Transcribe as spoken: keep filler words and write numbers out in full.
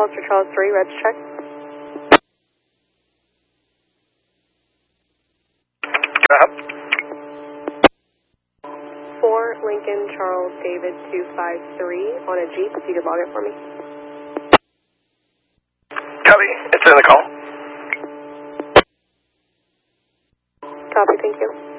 Foster Charles three, red check. Uh-huh. four Lincoln Charles David two five three on a Jeep, if you could log it for me. Copy. It's in the call. Copy, thank you.